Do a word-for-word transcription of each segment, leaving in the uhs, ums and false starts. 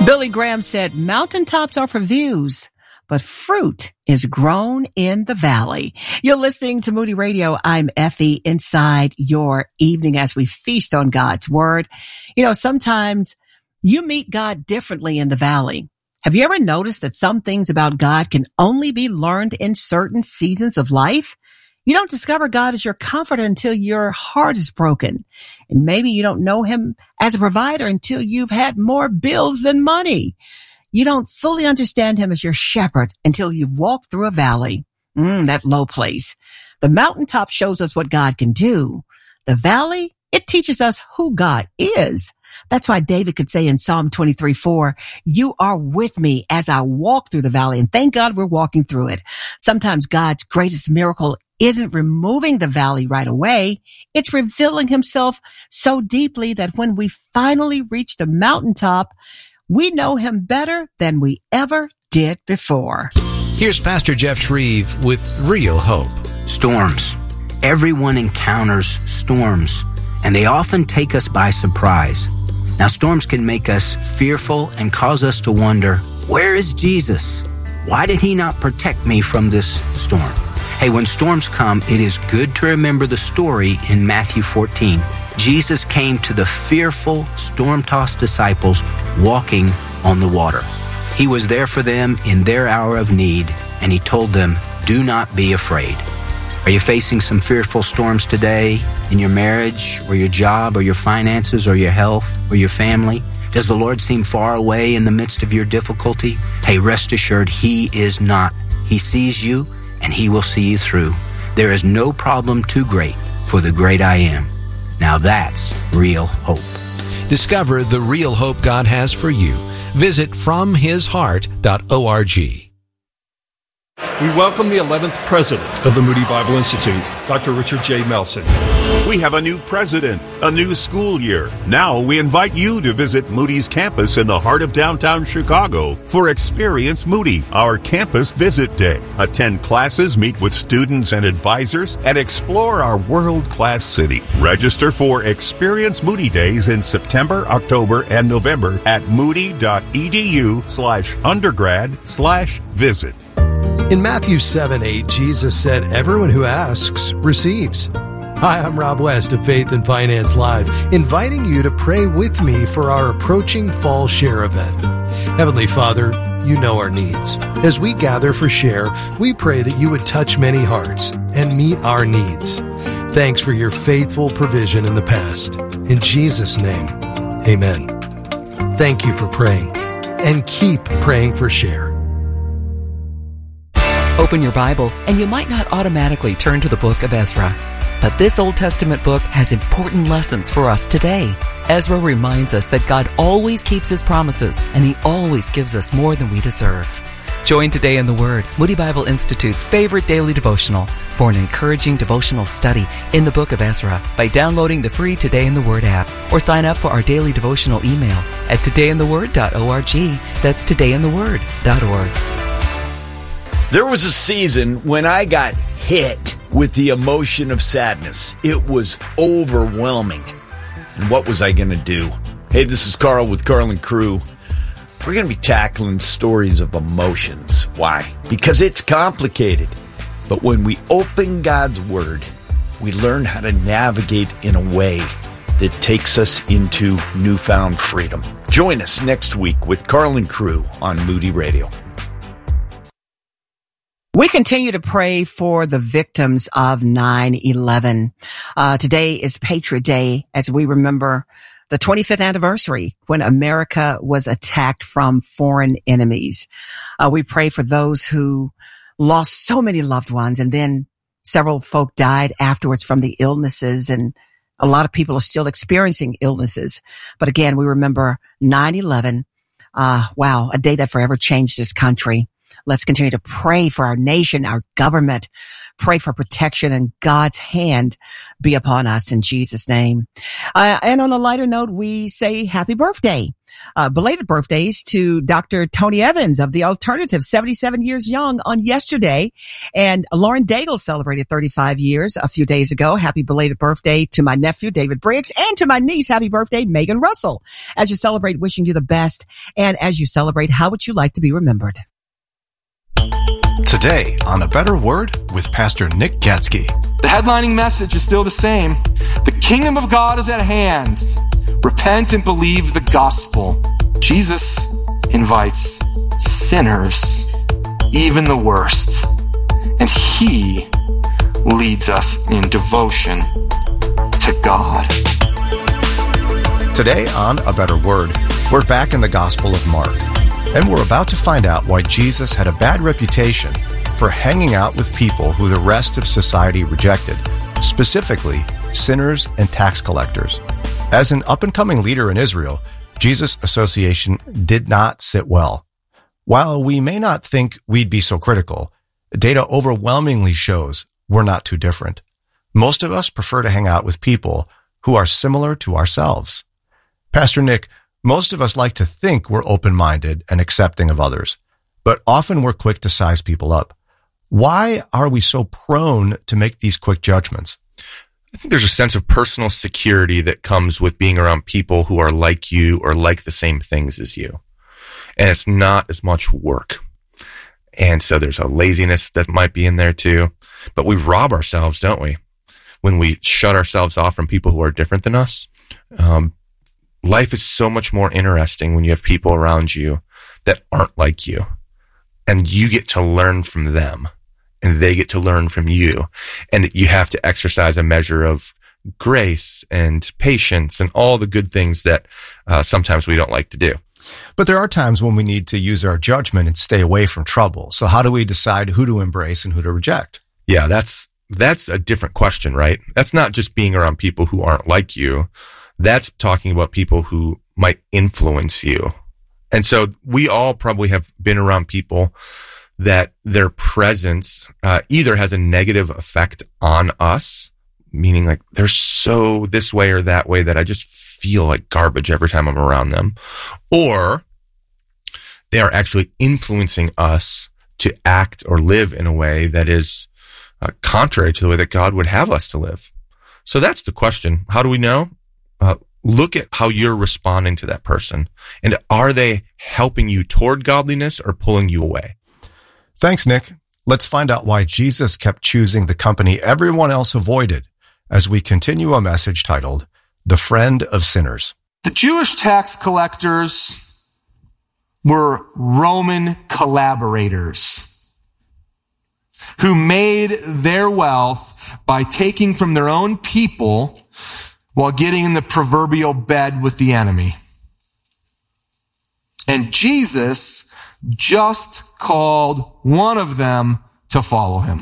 Billy Graham said, mountaintops are for views, but fruit is grown in the valley. You're listening to Moody Radio. I'm Effie inside your evening as we feast on God's word. You know, sometimes you meet God differently in the valley. Have you ever noticed that some things about God can only be learned in certain seasons of life? You don't discover God as your comforter until your heart is broken. And maybe you don't know him as a provider until you've had more bills than money. You don't fully understand him as your shepherd until you've walked through a valley. Mm, that low place. The mountaintop shows us what God can do. The valley, it teaches us who God is. That's why David could say in Psalm twenty-three four, you are with me as I walk through the valley. And thank God we're walking through it. Sometimes God's greatest miracle isn't removing the valley right away. It's revealing himself so deeply that when we finally reach the mountaintop, we know him better than we ever did before. Here's Pastor Jeff Shreve with Real Hope. Storms. Everyone encounters storms, and they often take us by surprise. Now, storms can make us fearful and cause us to wonder, where is Jesus? Why did he not protect me from this storm? Hey, when storms come, it is good to remember the story in Matthew fourteen. Jesus came to the fearful, storm-tossed disciples walking on the water. He was there for them in their hour of need, and he told them, do not be afraid. Are you facing some fearful storms today in your marriage or your job or your finances or your health or your family? Does the Lord seem far away in the midst of your difficulty? Hey, rest assured, he is not. He sees you, and he will see you through. There is no problem too great for the great I am. Now that's real hope. Discover the real hope God has for you. Visit from his heart dot org. We welcome the eleventh president of the Moody Bible Institute, Doctor Richard J. Melson. We have a new president, a new school year. Now we invite you to visit Moody's campus in the heart of downtown Chicago for Experience Moody, our campus visit day. Attend classes, meet with students and advisors, and explore our world-class city. Register for Experience Moody Days in September, October, and November at moody.edu slash undergrad slash visit. In Matthew seven eight, Jesus said, everyone who asks receives. Hi, I'm Rob West of Faith and Finance Live, inviting you to pray with me for our approaching Fall Share event. Heavenly Father, you know our needs. As we gather for Share, we pray that you would touch many hearts and meet our needs. Thanks for your faithful provision in the past. In Jesus' name, amen. Thank you for praying, and keep praying for Share. Open your Bible, and you might not automatically turn to the book of Ezra. But this Old Testament book has important lessons for us today. Ezra reminds us that God always keeps his promises, and he always gives us more than we deserve. Join Today in the Word, Moody Bible Institute's favorite daily devotional, for an encouraging devotional study in the book of Ezra by downloading the free Today in the Word app, or sign up for our daily devotional email at today in the word dot org. That's today in the word dot org. There was a season when I got hit with the emotion of sadness. It was overwhelming. And what was I going to do? Hey, this is Carl with Carl and Crew. We're going to be tackling stories of emotions. Why? Because it's complicated. But when we open God's Word, we learn how to navigate in a way that takes us into newfound freedom. Join us next week with Carl and Crew on Moody Radio. We continue to pray for the victims of nine eleven. Uh, today is Patriot Day as we remember the twenty-fifth anniversary when America was attacked from foreign enemies. Uh, we pray for those who lost so many loved ones, and then several folk died afterwards from the illnesses, and a lot of people are still experiencing illnesses. But again, we remember nine eleven. Uh, wow, a day that forever changed this country. Let's continue to pray for our nation, our government, pray for protection, and God's hand be upon us in Jesus' name. Uh, and on a lighter note, we say happy birthday. Uh, belated birthdays to Doctor Tony Evans of The Alternative, seventy-seven years young on yesterday. And Lauren Daigle celebrated thirty-five years a few days ago. Happy belated birthday to my nephew, David Briggs, and to my niece, happy birthday, Megan Russell. As you celebrate, wishing you the best. And as you celebrate, how would you like to be remembered? Today on A Better Word with Pastor Nick Gatsky. The headlining message is still the same. The kingdom of God is at hand. Repent and believe the gospel. Jesus invites sinners, even the worst, and he leads us in devotion to God. Today on A Better Word, we're back in the Gospel of Mark, and we're about to find out why Jesus had a bad reputation for hanging out with people who the rest of society rejected, specifically sinners and tax collectors. As an up-and-coming leader in Israel, Jesus' association did not sit well. While we may not think we'd be so critical, data overwhelmingly shows we're not too different. Most of us prefer to hang out with people who are similar to ourselves. Pastor Nick, most of us like to think we're open-minded and accepting of others, but often we're quick to size people up. Why are we so prone to make these quick judgments? I think there's a sense of personal security that comes with being around people who are like you or like the same things as you. And it's not as much work. And so there's a laziness that might be in there too. But we rob ourselves, don't we? When we shut ourselves off from people who are different than us. Um, life is so much more interesting when you have people around you that aren't like you. And you get to learn from them. And they get to learn from you. And you have to exercise a measure of grace and patience and all the good things that uh, sometimes we don't like to do. But there are times when we need to use our judgment and stay away from trouble. So how do we decide who to embrace and who to reject? Yeah, that's that's a different question, right? That's not just being around people who aren't like you. That's talking about people who might influence you. And so we all probably have been around people that their presence uh, either has a negative effect on us, meaning like they're so this way or that way that I just feel like garbage every time I'm around them, or they are actually influencing us to act or live in a way that is uh, contrary to the way that God would have us to live. So that's the question. How do we know? Uh, look at how you're responding to that person. And are they helping you toward godliness or pulling you away? Thanks, Nick. Let's find out why Jesus kept choosing the company everyone else avoided as we continue a message titled, The Friend of Sinners. The Jewish tax collectors were Roman collaborators who made their wealth by taking from their own people while getting in the proverbial bed with the enemy. And Jesus just called one of them to follow him.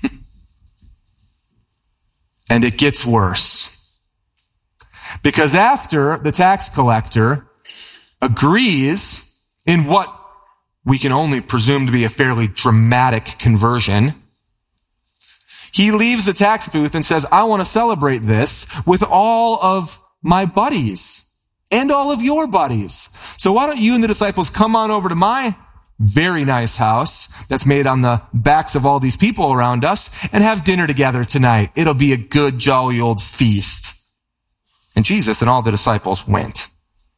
And it gets worse. Because after the tax collector agrees in what we can only presume to be a fairly dramatic conversion, he leaves the tax booth and says, I want to celebrate this with all of my buddies and all of your buddies. So why don't you and the disciples come on over to my very nice house that's made on the backs of all these people around us and have dinner together tonight. It'll be a good, jolly old feast. And Jesus and all the disciples went.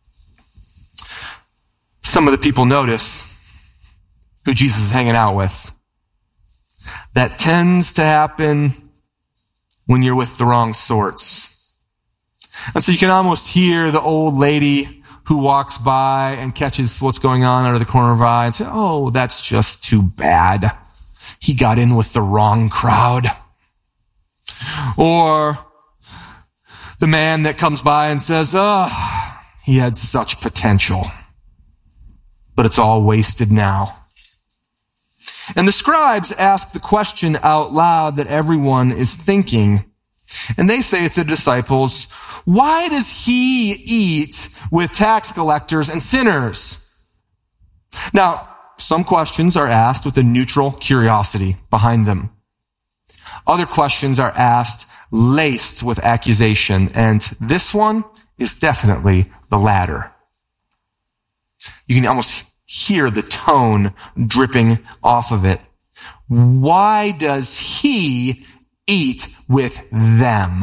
Some of the people notice who Jesus is hanging out with. That tends to happen when you're with the wrong sorts. And so you can almost hear the old lady who walks by and catches what's going on out of the corner of her eye and say, oh, that's just too bad. He got in with the wrong crowd. Or the man that comes by and says, oh, he had such potential, but it's all wasted now. And the scribes ask the question out loud that everyone is thinking. And they say to the disciples, why does he eat with tax collectors and sinners? Now, some questions are asked with a neutral curiosity behind them. Other questions are asked laced with accusation, and this one is definitely the latter. You can almost hear the tone dripping off of it. Why does he eat with them?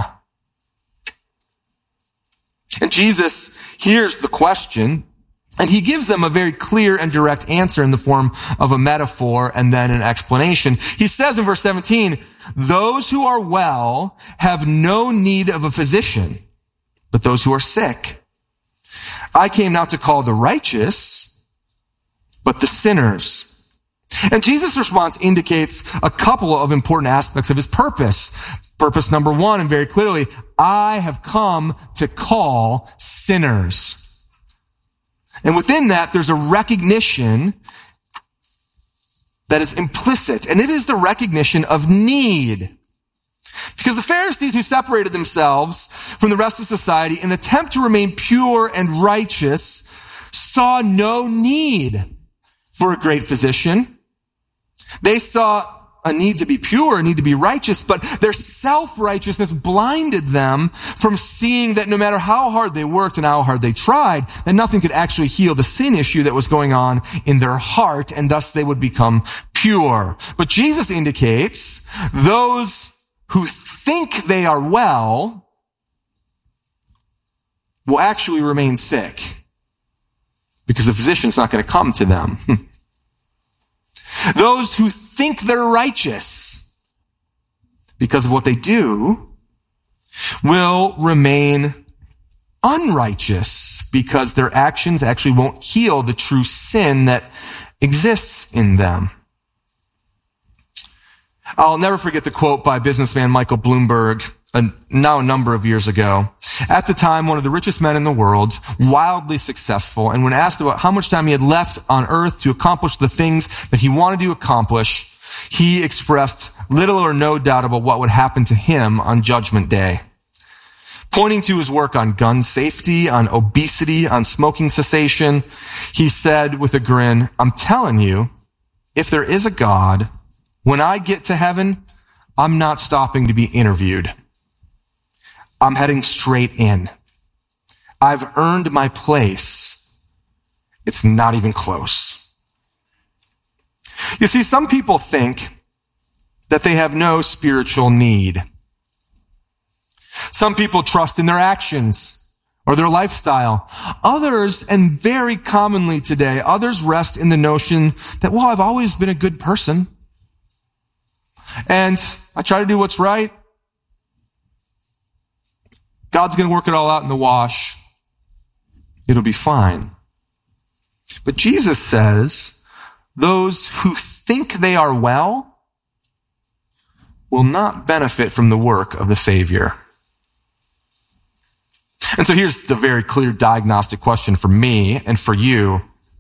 And Jesus hears the question, and he gives them a very clear and direct answer in the form of a metaphor and then an explanation. He says in verse seventeen, those who are well have no need of a physician, but those who are sick. I came not to call the righteous, but the sinners. And Jesus' response indicates a couple of important aspects of his purpose. Purpose number one, and very clearly, I have come to call sinners. And within that, there's a recognition that is implicit, and it is the recognition of need. Because the Pharisees, who separated themselves from the rest of society in an attempt to remain pure and righteous, saw no need for a great physician. They saw a need to be pure, a need to be righteous, but their self-righteousness blinded them from seeing that no matter how hard they worked and how hard they tried, that nothing could actually heal the sin issue that was going on in their heart, and thus they would become pure. But Jesus indicates those who think they are well will actually remain sick because the physician's not going to come to them. Those who think they're righteous because of what they do will remain unrighteous because their actions actually won't heal the true sin that exists in them. I'll never forget the quote by businessman Michael Bloomberg, a, now a number of years ago. At the time, one of the richest men in the world, wildly successful, and when asked about how much time he had left on earth to accomplish the things that he wanted to accomplish, he expressed little or no doubt about what would happen to him on Judgment Day. Pointing to his work on gun safety, on obesity, on smoking cessation, he said with a grin, I'm telling you, if there is a God, when I get to heaven, I'm not stopping to be interviewed. I'm heading straight in. I've earned my place. It's not even close. You see, some people think that they have no spiritual need. Some people trust in their actions or their lifestyle. Others, and very commonly today, others rest in the notion that, well, I've always been a good person. And I try to do what's right. God's going to work it all out in the wash. It'll be fine. But Jesus says, those who think they are well will not benefit from the work of the Savior. And so here's the very clear diagnostic question for me and for you.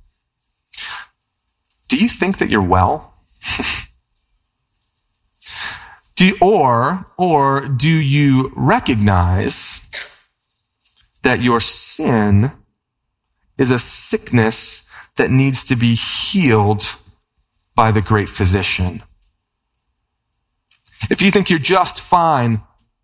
Do you think that you're well? Do you, or, or do you recognize that your sin is a sickness that needs to be healed by the great physician? If you think you're just fine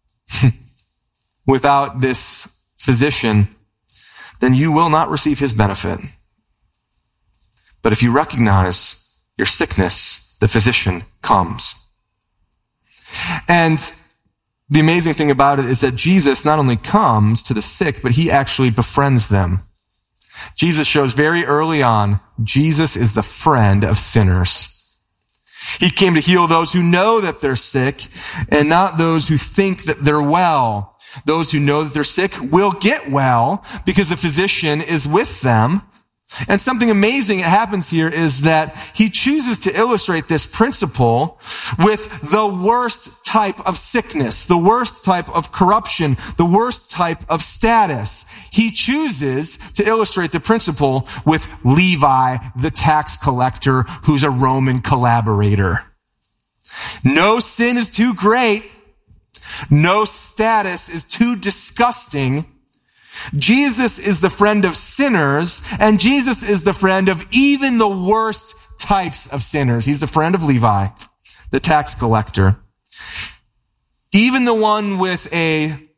without this physician, then you will not receive his benefit. But if you recognize your sickness, the physician comes. And the amazing thing about it is that Jesus not only comes to the sick, but he actually befriends them. Jesus shows very early on, Jesus is the friend of sinners. He came to heal those who know that they're sick and not those who think that they're well. Those who know that they're sick will get well because the physician is with them. And something amazing that happens here is that he chooses to illustrate this principle with the worst type of sickness, the worst type of corruption, the worst type of status. He chooses to illustrate the principle with Levi, the tax collector, who's a Roman collaborator. No sin is too great. No status is too disgusting. Jesus is the friend of sinners, and Jesus is the friend of even the worst types of sinners. He's a friend of Levi, the tax collector. Even the one with a